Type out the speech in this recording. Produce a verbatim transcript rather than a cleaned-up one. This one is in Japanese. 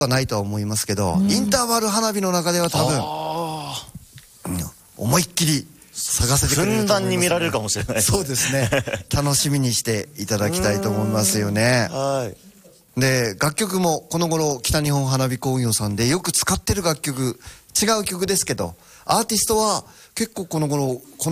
はないとは思いますけど、インターバル花火の中では多分、うん、思いっきり探せてくれると思います、ね、 ふんだんに見られるかもしれない、 そうですね。楽しみにしていただきたいと思いますよね。 はい。 で、楽曲もこの頃北日本花火工業さんでよく使ってる楽曲、違う曲ですけど、アーティストは結構この頃この